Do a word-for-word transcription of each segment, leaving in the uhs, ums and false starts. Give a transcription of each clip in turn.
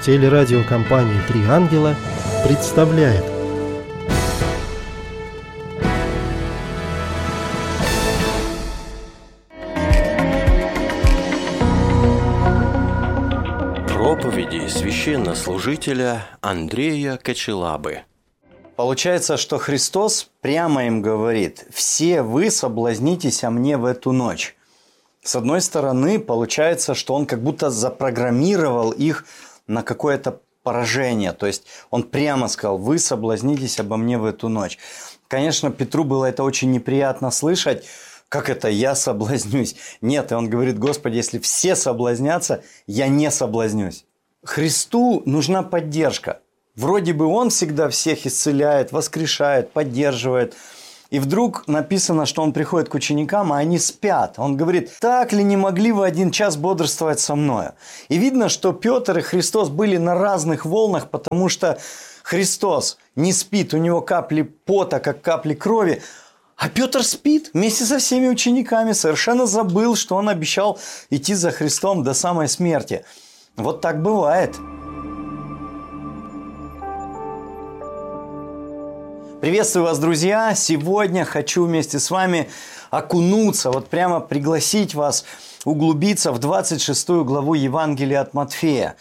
Телерадиокомпания «Три ангела» представляет. Проповеди священнослужителя Андрея Кочелабы. Получается, что Христос прямо им говорит: «Все вы соблазнитесь о мне в эту ночь». С одной стороны, получается, что Он как будто запрограммировал их на какое-то поражение. То есть Он прямо сказал: «Вы соблазнитесь обо мне в эту ночь». Конечно, Петру было это очень неприятно слышать. Как это я соблазнюсь? Нет, и он говорит: Господи, если все соблазнятся, я не соблазнюсь. Христу нужна поддержка. Вроде бы Он всегда всех исцеляет, воскрешает, поддерживает. И вдруг написано, что Он приходит к ученикам, а они спят. Он говорит: так ли не могли вы один час бодрствовать со мною? И видно, что Петр и Христос были на разных волнах, потому что Христос не спит, у него капли пота, как капли крови, а Петр спит вместе со всеми учениками, совершенно забыл, что он обещал идти за Христом до самой смерти. Вот так бывает. Приветствую вас, друзья! Сегодня хочу вместе с вами окунуться, вот прямо пригласить вас углубиться в двадцать шестую главу Евангелия от Матфея.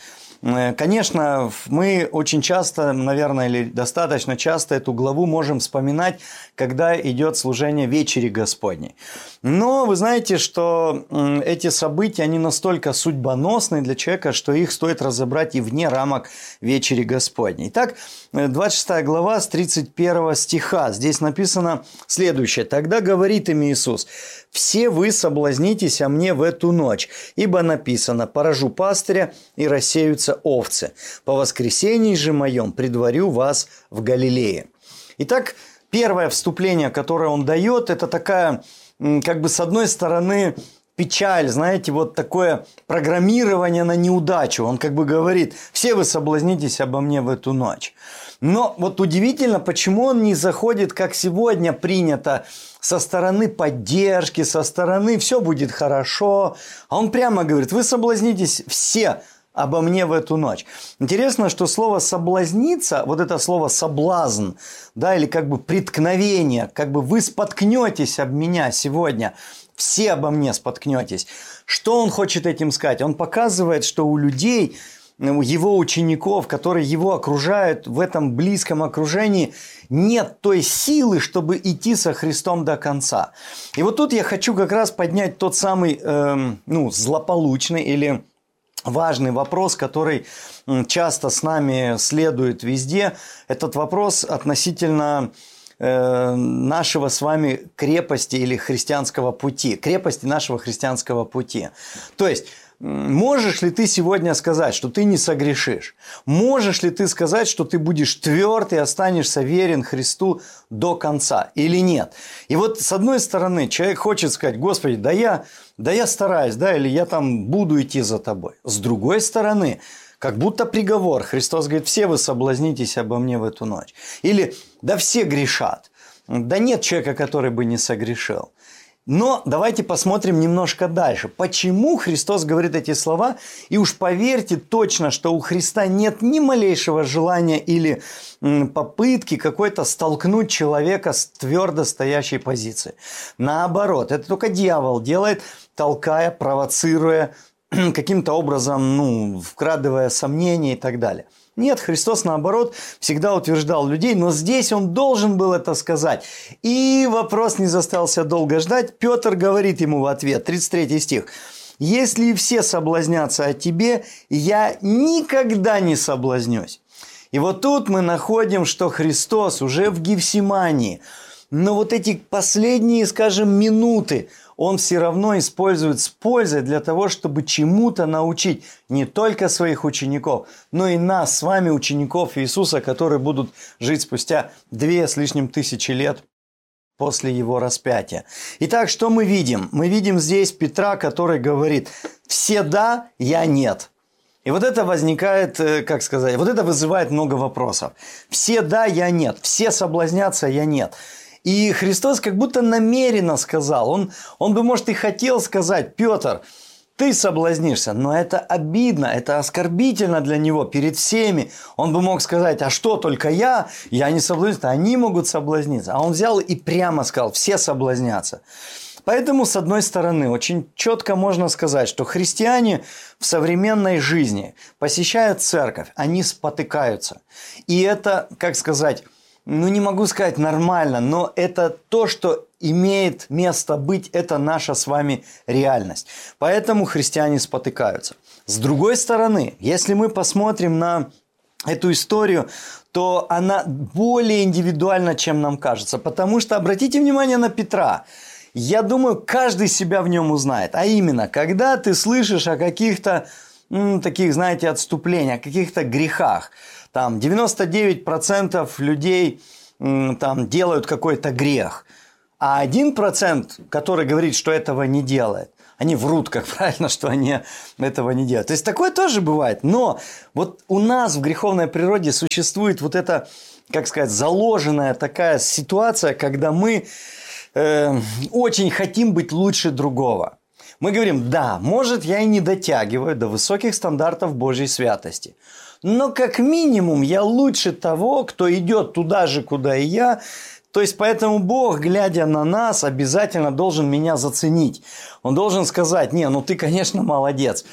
Конечно, мы очень часто, наверное, или достаточно часто эту главу можем вспоминать, когда идет служение вечери Господней. Но вы знаете, что эти события, они настолько судьбоносны для человека, что их стоит разобрать и вне рамок вечери Господней. Итак, двадцать шестая глава с тридцать первого стиха. Здесь написано следующее: «Тогда говорит им Иисус: все вы соблазнитесь о мне в эту ночь, ибо написано: поражу пастыря, и рассеются овцы. По воскресении же моем предварю вас в Галилее». Итак, первое вступление, которое он дает, это такая, как бы с одной стороны, печаль, знаете, вот такое программирование на неудачу. Он как бы говорит: все вы соблазнитесь обо мне в эту ночь. Но вот удивительно, почему он не заходит, как сегодня принято, со стороны поддержки, со стороны «все будет хорошо». А он прямо говорит: вы соблазнитесь все обо мне в эту ночь. Интересно, что слово «соблазниться», вот это слово «соблазн», да, или как бы преткновение, как бы вы споткнетесь об меня сегодня, все обо мне споткнетесь. Что он хочет этим сказать? Он показывает, что у людей, его учеников, которые его окружают в этом близком окружении, нет той силы, чтобы идти со Христом до конца. И вот тут я хочу как раз поднять тот самый э, ну, злополучный или важный вопрос, который часто с нами следует везде. Этот вопрос относительно э, нашего с вами крепости или христианского пути. Крепости нашего христианского пути. То есть, можешь ли ты сегодня сказать, что ты не согрешишь? Можешь ли ты сказать, что ты будешь тверд и останешься верен Христу до конца или нет? И вот с одной стороны человек хочет сказать: Господи, да я, да я стараюсь, да, или я там буду идти за тобой. С другой стороны, как будто приговор. Христос говорит: все вы соблазнитесь обо мне в эту ночь. Или да все грешат. Да нет человека, который бы не согрешил. Но давайте посмотрим немножко дальше. Почему Христос говорит эти слова? И уж поверьте точно, что у Христа нет ни малейшего желания или попытки какой-то столкнуть человека с твердо стоящей позиции. Наоборот, это только дьявол делает, толкая, провоцируя, каким-то образом, ну, вкрадывая сомнения и так далее. Нет, Христос, наоборот, всегда утверждал людей, но здесь Он должен был это сказать. И вопрос не заставил себя долго ждать. Петр говорит ему в ответ, тридцать третий стих: «Если все соблазнятся о тебе, я никогда не соблазнюсь». И вот тут мы находим, что Христос уже в Гефсимании, но вот эти последние, скажем, минуты Он все равно использует с пользой для того, чтобы чему-то научить не только своих учеников, но и нас с вами, учеников Иисуса, которые будут жить спустя две с лишним тысячи лет после Его распятия. Итак, что мы видим? Мы видим здесь Петра, который говорит: «Все да, я нет». И вот это возникает, как сказать, вот это вызывает много вопросов. Все да, я нет. Все соблазнятся, я нет. И Христос как будто намеренно сказал, он, он бы, может, и хотел сказать: Петр, ты соблазнишься. Но это обидно, это оскорбительно для него перед всеми. Он бы мог сказать, а что, только я? Я не соблазнюсь, они могут соблазниться. А он взял и прямо сказал, все соблазнятся. Поэтому, с одной стороны, очень четко можно сказать, что христиане в современной жизни посещают церковь, они спотыкаются. И это, как сказать, ну не могу сказать нормально, но это то, что имеет место быть, это наша с вами реальность. Поэтому христиане спотыкаются. С другой стороны, если мы посмотрим на эту историю, то она более индивидуальна, чем нам кажется. Потому что, обратите внимание на Петра. Я думаю, каждый себя в нем узнает. А именно, когда ты слышишь о каких-то м, таких, знаете, отступлениях, о каких-то грехах. Там девяносто девять процентов людей м, там, делают какой-то грех. А один процент, который говорит, что этого не делает, они врут, как правильно, что они этого не делают. То есть такое тоже бывает. Но вот у нас в греховной природе существует вот эта, как сказать, заложенная такая ситуация, когда мы э, очень хотим быть лучше другого. Мы говорим, да, может, я и не дотягиваю до высоких стандартов Божьей святости. Но как минимум я лучше того, кто идет туда же, куда и я. То есть, поэтому Бог, глядя на нас, обязательно должен меня заценить. Он должен сказать, не, ну ты, конечно, молодец.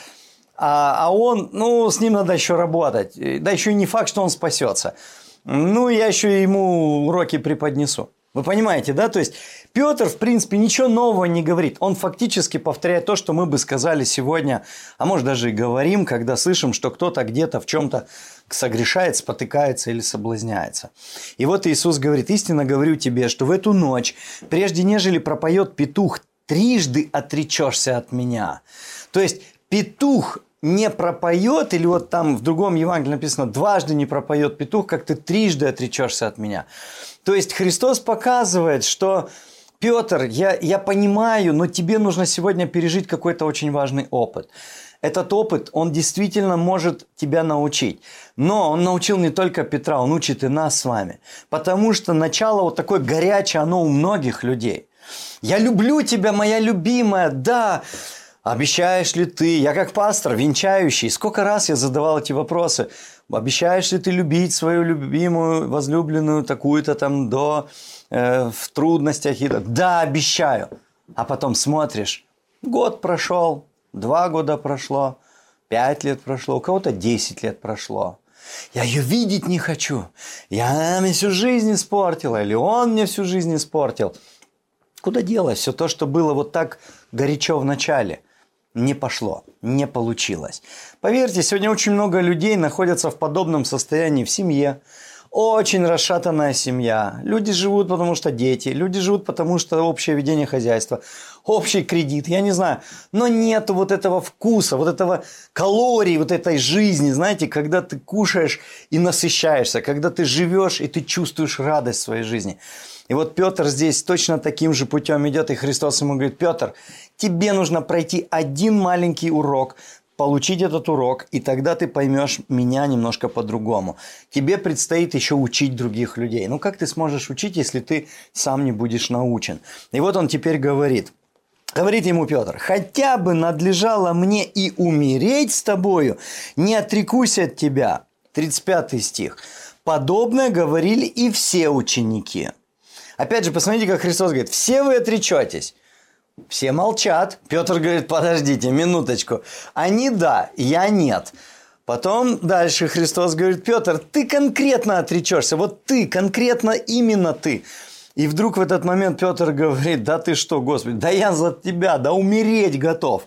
А, а он, ну, с ним надо еще работать. Да еще и не факт, что он спасется. Ну, я еще ему уроки преподнесу. Вы понимаете, да? То есть, Петр, в принципе, ничего нового не говорит. Он фактически повторяет то, что мы бы сказали сегодня, а может даже и говорим, когда слышим, что кто-то где-то в чем-то согрешает, спотыкается или соблазняется. И вот Иисус говорит, истинно говорю тебе, что в эту ночь, прежде нежели пропоет петух, трижды отречешься от меня. То есть, петух не пропоет, или вот там в другом Евангелии написано, дважды не пропоет петух, как ты трижды отречешься от меня. То есть, Христос показывает, что Петр, я, я понимаю, но тебе нужно сегодня пережить какой-то очень важный опыт. Этот опыт, он действительно может тебя научить. Но он научил не только Петра, он учит и нас с вами. Потому что начало вот такое горячее, оно у многих людей. Я люблю тебя, моя любимая, да. Обещаешь ли ты, я как пастор, венчающий, сколько раз я задавал эти вопросы. Обещаешь ли ты любить свою любимую, возлюбленную такую-то там до, э, в трудностях? И... Да, обещаю. А потом смотришь, год прошел, два года прошло, пять лет прошло, у кого-то десять лет прошло. Я ее видеть не хочу. Я она мне всю жизнь испортила, или он мне всю жизнь испортил. Куда делось все то, что было вот так горячо в начале? Не пошло, не получилось. Поверьте, сегодня очень много людей находятся в подобном состоянии в семье. Очень расшатанная семья. Люди живут, потому что дети. Люди живут, потому что общее ведение хозяйства. Общий кредит, я не знаю. Но нет вот этого вкуса, вот этого калорий, вот этой жизни. Знаете, когда ты кушаешь и насыщаешься. Когда ты живешь и ты чувствуешь радость в своей жизни. И вот Петр здесь точно таким же путем идет. И Христос ему говорит, Петр, тебе нужно пройти один маленький урок, получить этот урок, и тогда ты поймешь меня немножко по-другому. Тебе предстоит еще учить других людей. Ну как ты сможешь учить, если ты сам не будешь научен? И вот он теперь говорит. Говорит ему Петр, хотя бы надлежало мне и умереть с тобою, не отрекусь от тебя. тридцать пятый стих. Подобное говорили и все ученики. Опять же, посмотрите, как Христос говорит, все вы отречетесь. Все молчат. Петр говорит, подождите, минуточку. Они да, я нет. Потом дальше Христос говорит, Петр, ты конкретно отречешься. Вот ты, конкретно именно ты. И вдруг в этот момент Петр говорит, да ты что, Господи, да я за тебя, да умереть готов.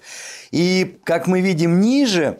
И как мы видим ниже,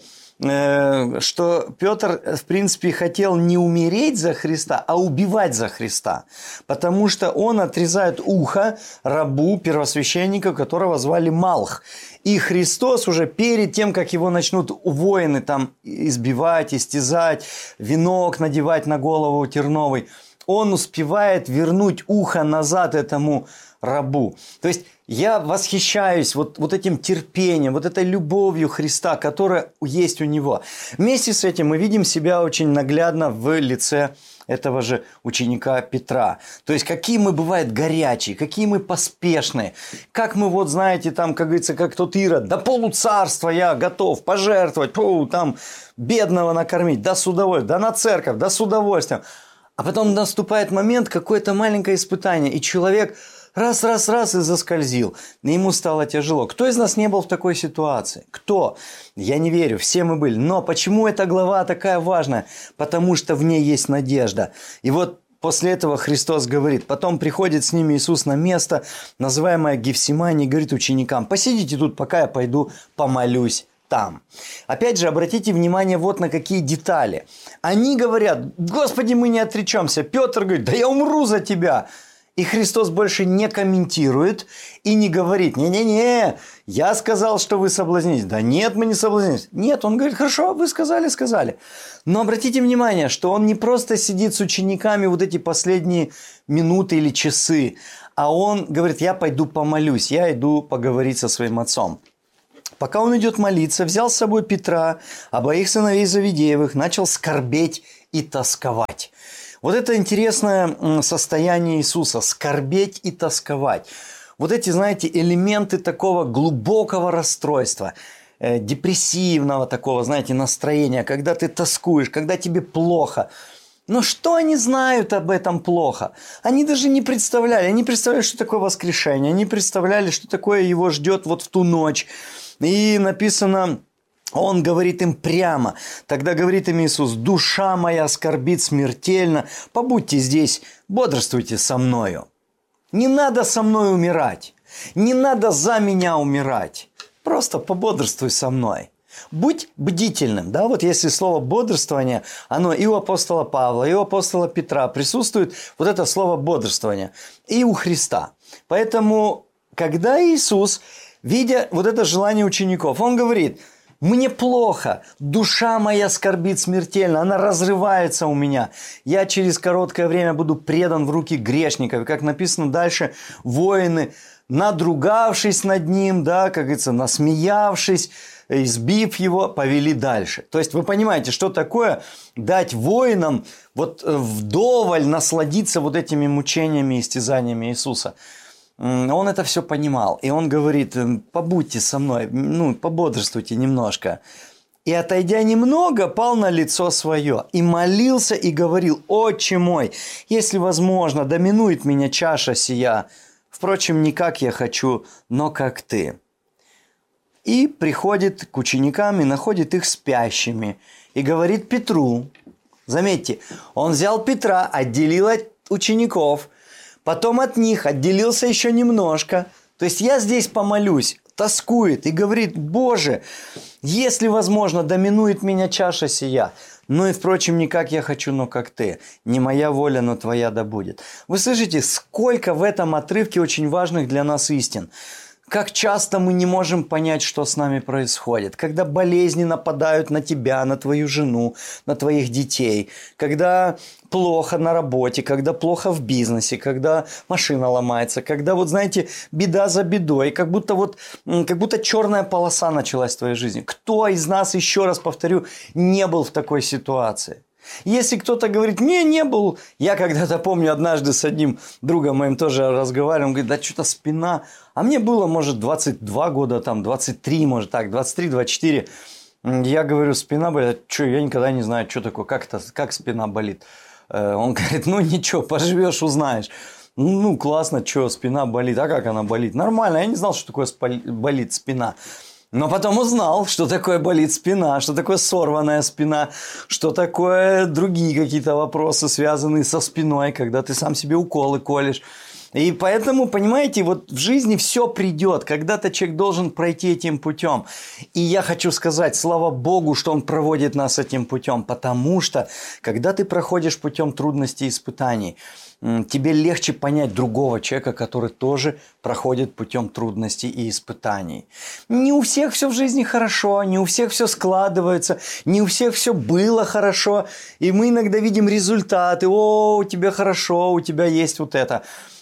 что Петр, в принципе, хотел не умереть за Христа, а убивать за Христа. Потому что он отрезает ухо рабу, первосвященника, которого звали Малх. И Христос уже перед тем, как его начнут воины там избивать, истязать, венок надевать на голову терновый, он успевает вернуть ухо назад этому рабу. То есть я восхищаюсь вот, вот этим терпением, вот этой любовью Христа, которая есть у него. Вместе с этим мы видим себя очень наглядно в лице этого же ученика Петра. То есть, какие мы, бывает, горячие, какие мы поспешные. Как мы, вот знаете, там, как говорится, как тот Ирод, да полуцарства я готов пожертвовать, пу, там, бедного накормить, да с удовольствием, да на церковь, да с удовольствием. А потом наступает момент, какое-то маленькое испытание, и человек раз, раз, раз и заскользил. И ему стало тяжело. Кто из нас не был в такой ситуации? Кто? Я не верю, все мы были. Но почему эта глава такая важная? Потому что в ней есть надежда. И вот после этого Христос говорит, потом приходит с ними Иисус на место, называемое Гефсимани, и говорит ученикам, посидите тут, пока я пойду помолюсь там. Опять же, обратите внимание вот на какие детали. Они говорят, Господи, мы не отречемся. Петр говорит, да я умру за тебя. И Христос больше не комментирует и не говорит, не-не-не, я сказал, что вы соблазнились. Да нет, мы не соблазнились. Нет, он говорит, хорошо, вы сказали, сказали. Но обратите внимание, что он не просто сидит с учениками вот эти последние минуты или часы, а он говорит, я пойду помолюсь, я иду поговорить со своим отцом. Пока он идет молиться, взял с собой Петра, обоих сыновей Завидеевых, начал скорбеть и тосковать. Вот это интересное состояние Иисуса – скорбеть и тосковать. Вот эти, знаете, элементы такого глубокого расстройства, э, депрессивного такого, знаете, настроения, когда ты тоскуешь, когда тебе плохо. Но что они знают об этом плохо? Они даже не представляли, они представляли, что такое воскрешение, они представляли, что такое его ждет вот в ту ночь. И написано... Он говорит им прямо. Тогда говорит им Иисус, душа моя скорбит смертельно, побудьте здесь, бодрствуйте со мною. Не надо со мной умирать, не надо за меня умирать, просто пободрствуй со мной. Будь бдительным. Да? Вот если слово бодрствование, оно и у апостола Павла, и у апостола Петра присутствует, вот это слово бодрствование, и у Христа. Поэтому, когда Иисус, видя вот это желание учеников, Он говорит, мне плохо, душа моя скорбит смертельно, она разрывается у меня. Я через короткое время буду предан в руки грешников. И как написано дальше, воины, надругавшись над ним, да, как говорится, насмеявшись, избив его, повели дальше. То есть вы понимаете, что такое дать воинам вот вдоволь насладиться вот этими мучениями и истязаниями Иисуса. Он это все понимал. И он говорит, побудьте со мной, ну, пободрствуйте немножко. И, отойдя немного, пал на лицо свое. И молился, и говорил, Отче мой, если возможно, доминует меня чаша сия. Впрочем, не как я хочу, но как ты. И приходит к ученикам и находит их спящими. И говорит Петру, заметьте, он взял Петра, отделил от учеников, потом от них отделился еще немножко. То есть я здесь помолюсь, тоскует и говорит, Боже, если возможно, доминует меня чаша сия. Ну и, впрочем, не как я хочу, но как ты. Не моя воля, но твоя да будет. Вы слышите, сколько в этом отрывке очень важных для нас истин. Как часто мы не можем понять, что с нами происходит. Когда болезни нападают на тебя, на твою жену, на твоих детей. Когда плохо на работе, когда плохо в бизнесе, когда машина ломается. Когда, вот знаете, беда за бедой. Как будто, вот, как будто черная полоса началась в твоей жизни. Кто из нас, еще раз повторю, не был в такой ситуации? Если кто-то говорит, не, не был. Я когда-то помню, однажды с одним другом моим тоже разговаривал, он говорит, да что-то спина. А мне было, может, двадцать два года, там, двадцать три, может, так, двадцать три двадцать четыре. Я говорю, спина болит. Что, я никогда не знаю, что такое, как это, как спина болит. Он говорит, ну ничего, поживешь, узнаешь. Ну, классно, что, спина болит. А как она болит? Нормально, я не знал, что такое болит спина. Но потом узнал, что такое болит спина, что такое сорванная спина, что такое другие какие-то вопросы, связанные со спиной, когда ты сам себе уколы колешь. И поэтому, понимаете, вот в жизни все придет. Когда-то человек должен пройти этим путем. И я хочу сказать, слава Богу, что Он проводит нас этим путем. Потому что, когда ты проходишь путем трудностей и испытаний, тебе легче понять другого человека, который тоже проходит путем трудностей и испытаний. Не у всех все в жизни хорошо, не у всех все складывается, не у всех все было хорошо. И мы иногда видим результаты. О, у тебя хорошо, у тебя есть вот это.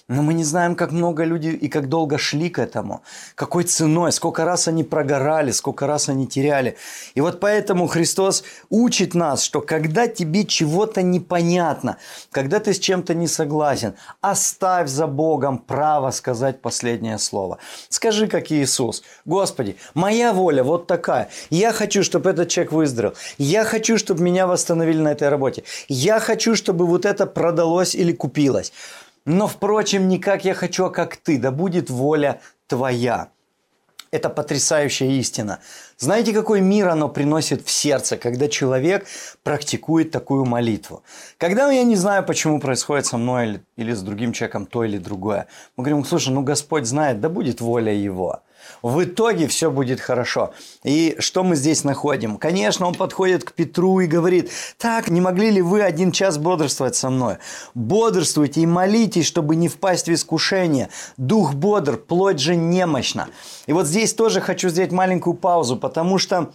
Но мы не знаем, как много людей и как долго шли к этому, какой ценой, сколько раз они прогорали, сколько раз они теряли. И вот поэтому Христос учит нас, что когда тебе чего-то непонятно, когда ты с чем-то не согласен, оставь за Богом право сказать последнее слово. Скажи, как Иисус: Господи, моя воля вот такая. Я хочу, чтобы этот человек выздоровел. Я хочу, чтобы меня восстановили на этой работе. Я хочу, чтобы вот это продалось или купилось. Но, впрочем, не как я хочу, а как ты. Да будет воля твоя. Это потрясающая истина. Знаете, какой мир оно приносит в сердце, когда человек практикует такую молитву? Когда я не знаю, почему происходит со мной или, или с другим человеком то или другое, мы говорим: слушай, ну Господь знает, да будет воля Его. В итоге все будет хорошо. И что мы здесь находим? Конечно, он подходит к Петру и говорит: так, не могли ли вы один час бодрствовать со мной? Бодрствуйте и молитесь, чтобы не впасть в искушение. Дух бодр, плоть же немощна. И вот здесь тоже хочу сделать маленькую паузу, потому что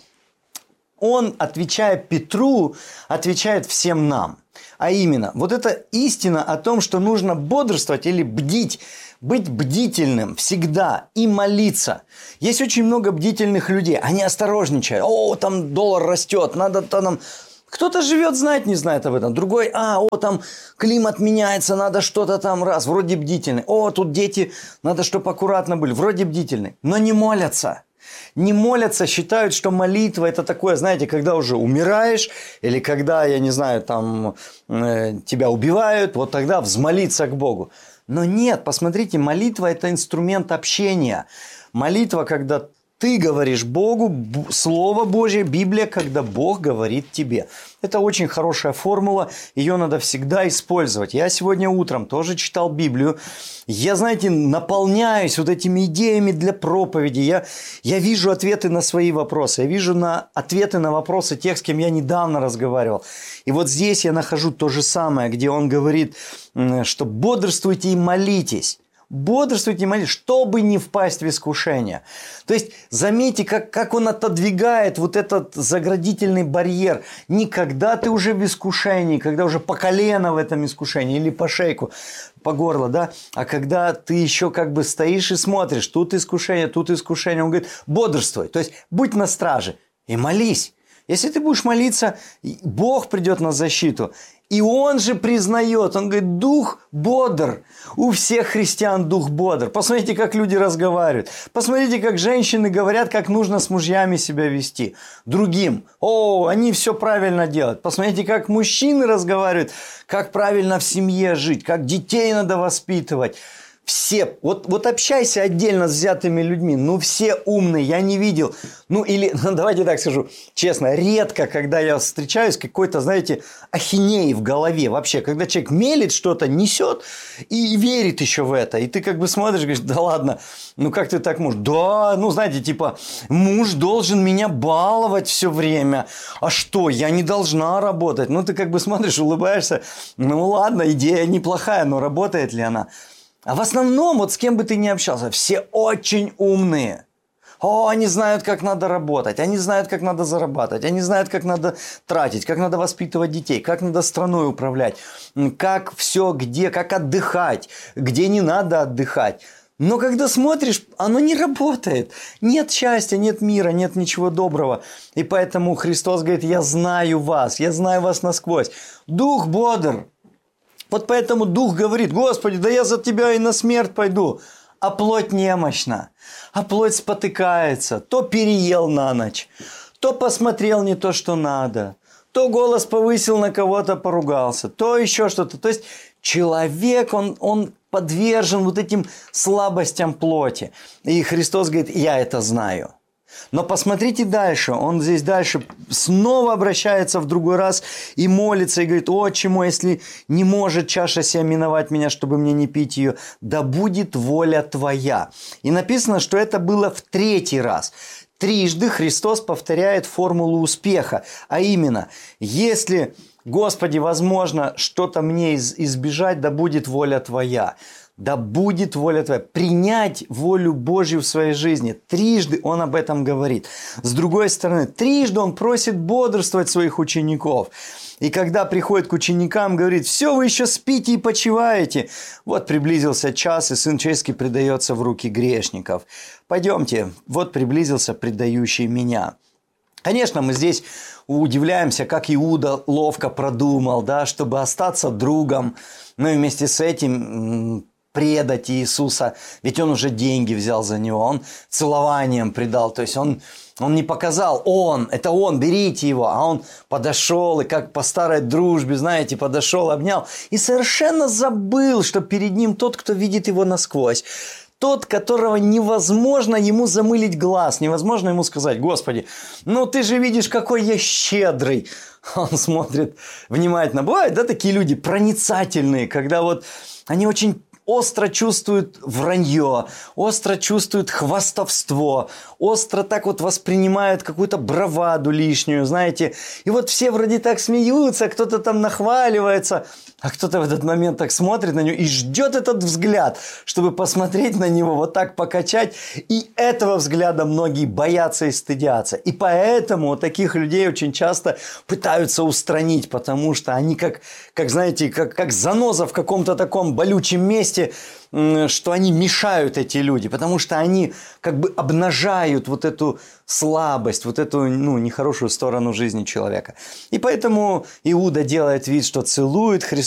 он, отвечая Петру, отвечает всем нам. А именно, вот эта истина о том, что нужно бодрствовать или бдить, быть бдительным всегда и молиться. Есть очень много бдительных людей, они осторожничают. О, там доллар растет, надо там... Кто-то живет, знает, не знает об этом. Другой: а, о, там климат меняется, надо что-то там раз, вроде бдительный. О, тут дети, надо, чтобы аккуратно были, вроде бдительный. Но не молятся. Не молятся, считают, что молитва – это такое, знаете, когда уже умираешь, или когда, я не знаю, там э, тебя убивают, вот тогда взмолиться к Богу. Но нет, посмотрите, молитва – это инструмент общения. Молитва, когда ты говоришь Богу, Слово Божье, Библия, когда Бог говорит тебе. Это очень хорошая формула, ее надо всегда использовать. Я сегодня утром тоже читал Библию. Я, знаете, наполняюсь вот этими идеями для проповеди. Я, я вижу ответы на свои вопросы. Я вижу на, ответы на вопросы тех, с кем я недавно разговаривал. И вот здесь я нахожу то же самое, где он говорит, что бодрствуйте и молитесь. Бодрствуйте и молитесь, чтобы не впасть в искушение. То есть, заметьте, как, как он отодвигает вот этот заградительный барьер. Не когда ты уже в искушении, когда уже по колено в этом искушении или по шейку, по горло, да, а когда ты еще как бы стоишь и смотришь, тут искушение, тут искушение. Он говорит: бодрствуй, то есть будь на страже и молись. Если ты будешь молиться, Бог придет на защиту. И он же признает, он говорит: дух бодр. У всех христиан дух бодр. Посмотрите, как люди разговаривают. Посмотрите, как женщины говорят, как нужно с мужьями себя вести. Другим: о, они все правильно делают. Посмотрите, как мужчины разговаривают, как правильно в семье жить, как детей надо воспитывать. Все, вот, вот общайся отдельно с взятыми людьми, ну все умные, я не видел, ну или, ну, давайте так скажу, честно, редко, когда я встречаюсь, какой-то, знаете, ахинеи в голове вообще, когда человек мелет что-то, несет и верит еще в это, и ты как бы смотришь, говоришь: да ладно, ну как ты так можешь? Да, ну знаете, типа, муж должен меня баловать все время, а что, я не должна работать? Ну ты как бы смотришь, улыбаешься, ну ладно, идея неплохая, но работает ли она? А в основном, вот с кем бы ты ни общался, все очень умные. О, они знают, как надо работать, они знают, как надо зарабатывать, они знают, как надо тратить, как надо воспитывать детей, как надо страной управлять, как все, где, как отдыхать, где не надо отдыхать. Но когда смотришь, оно не работает. Нет счастья, нет мира, нет ничего доброго. И поэтому Христос говорит: я знаю вас, я знаю вас насквозь. Дух бодр. Вот поэтому Дух говорит: Господи, да я за Тебя и на смерть пойду. А плоть немощна, а плоть спотыкается. То переел на ночь, то посмотрел не то, что надо, то голос повысил, на кого-то поругался, то еще что-то. То есть человек, он, он подвержен вот этим слабостям плоти. И Христос говорит: я это знаю. Но посмотрите дальше, он здесь дальше снова обращается в другой раз и молится, и говорит: отче мой, если не может чаша сия миновать меня, чтобы мне не пить ее, да будет воля твоя. И написано, что это было в третий раз. Трижды Христос повторяет формулу успеха, а именно: если, Господи, возможно что-то мне избежать, да будет воля твоя. да будет воля твоя. Принять волю Божью в своей жизни. Трижды он об этом говорит. С другой стороны, трижды он просит бодрствовать своих учеников. И когда приходит к ученикам, говорит: все, вы еще спите и почиваете. Вот приблизился час, и Сын Человеческий предается в руки грешников. Пойдемте, вот приблизился предающий меня. Конечно, мы здесь удивляемся, как Иуда ловко продумал, да, чтобы остаться другом, но и вместе с этим предать Иисуса, ведь он уже деньги взял за него, он целованием предал, то есть он, он не показал, он, это он, берите его, а он подошел и как по старой дружбе, знаете, подошел, обнял и совершенно забыл, что перед ним тот, кто видит его насквозь. Тот, которого невозможно ему замылить глаз, невозможно ему сказать: Господи, ну ты же видишь, какой я щедрый. Он смотрит внимательно. Бывают, да, такие люди проницательные, когда вот они очень остро чувствуют вранье, остро чувствуют хвастовство, остро так вот воспринимают какую-то браваду лишнюю, знаете. И вот все вроде так смеются, кто-то там нахваливается, а кто-то в этот момент так смотрит на него и ждет этот взгляд, чтобы посмотреть на него, вот так покачать. И этого взгляда многие боятся и стыдятся. И поэтому вот таких людей очень часто пытаются устранить, потому что они как, как знаете, как, как заноза в каком-то таком болючем месте, что они мешают, эти люди, потому что они как бы обнажают вот эту слабость, вот эту, ну, нехорошую сторону жизни человека. И поэтому Иуда делает вид, что целует Христа.